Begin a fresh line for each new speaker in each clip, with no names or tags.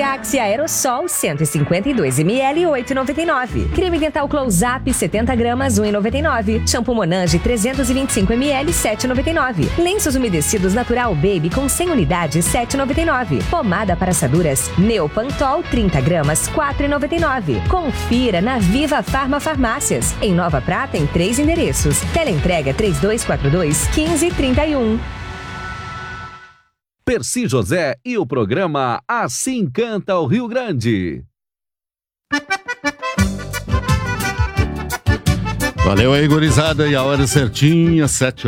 Axe Aerosol 152 ml 8,99. Creme dental Close-Up 70 gramas 1,99. Shampoo Monange 325 ml 7,99. Lenços umedecidos Natural Baby com 100 unidades 7,99. Pomada para assaduras Neopantol 30 gramas 4,99. Confira na Viva Farma Farmácias. Em Nova Prata em 3 endereços. Teleentrega 3242 1531.
Percy José e o programa Assim Canta o Rio Grande.
Valeu aí, gurizada, e a hora certinha,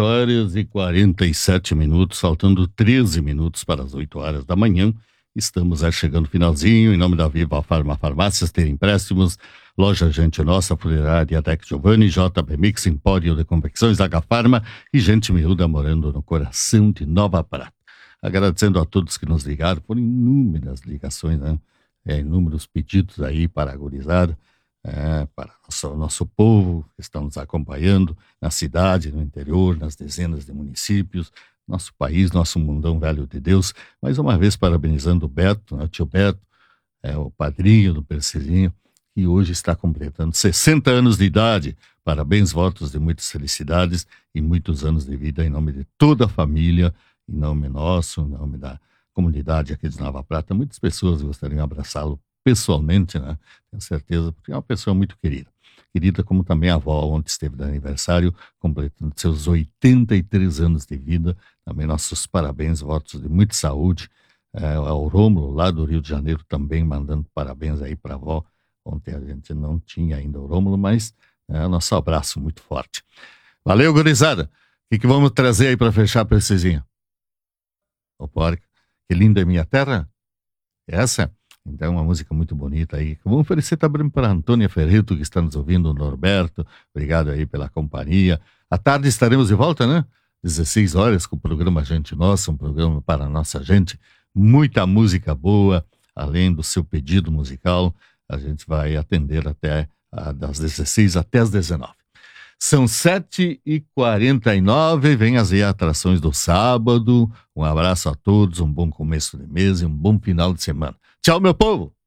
7h47, faltando 13 minutos para as 8 horas da manhã. Estamos chegando finalzinho, em nome da Viva Farma Farmácias, ter empréstimos, Loja Gente Nossa, Funerária Tec Giovanni, JB Mix, Empório de Confecções, H-Farma e Gente Miúda morando no coração de Nova Prata. Agradecendo a todos que nos ligaram por inúmeras ligações, né? Inúmeros pedidos aí para a gurizada, para o nosso povo que estão nos acompanhando na cidade, no interior, nas dezenas de municípios, nosso país, nosso mundão velho de Deus. Mais uma vez parabenizando o Beto, o tio Beto, o padrinho do Percizinho, que hoje está completando 60 anos de idade. Parabéns, votos de muitas felicidades e muitos anos de vida em nome de toda a família, em nome nosso, em nome da comunidade aqui de Nova Prata. Muitas pessoas gostariam de abraçá-lo pessoalmente, né? Tenho certeza, porque é uma pessoa muito querida. Querida como também a avó, ontem esteve de aniversário, completando seus 83 anos de vida. Também nossos parabéns, votos de muita saúde. Ao Rômulo, lá do Rio de Janeiro, também mandando parabéns aí para a avó. Ontem a gente não tinha ainda o Rômulo, mas nosso abraço muito forte. Valeu, gurizada! O que vamos trazer aí para fechar, Precisinha? O Porca, que linda é minha terra? Essa? Então, uma música muito bonita aí. Vamos oferecer também para a Antônia Ferreto, que está nos ouvindo, o Norberto. Obrigado aí pela companhia. À tarde estaremos de volta, né? 16 horas com o programa Gente Nossa, um programa para a nossa gente. Muita música boa, além do seu pedido musical. A gente vai atender até das 16 até as 19. São 7h49, vem as atrações do sábado. Um abraço a todos, um bom começo de mês e um bom final de semana. Tchau, meu povo!